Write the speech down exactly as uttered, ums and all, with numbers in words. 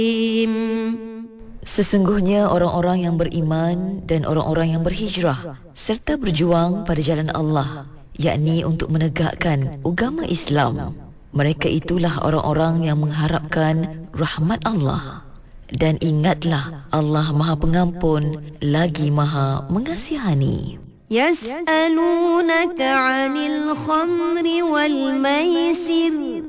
Sesungguhnya orang-orang yang beriman dan orang-orang yang berhijrah serta berjuang pada jalan Allah, yakni untuk menegakkan agama Islam, mereka itulah orang-orang yang mengharapkan rahmat Allah. Dan ingatlah, Allah Maha Pengampun lagi Maha Mengasihani. Yas'alunaka 'anil khamri wal maisir